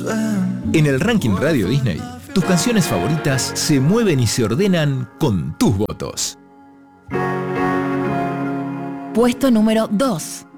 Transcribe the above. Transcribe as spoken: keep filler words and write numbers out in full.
En el ranking Radio Disney, tus canciones favoritas se mueven y se ordenan con tus votos. Puesto número dos.